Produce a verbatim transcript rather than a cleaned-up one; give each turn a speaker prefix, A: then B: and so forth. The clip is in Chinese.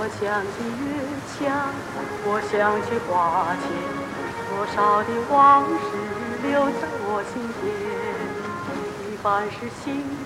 A: 我想起月墙，我想起花前，多少的往事留在我心田。你凡是心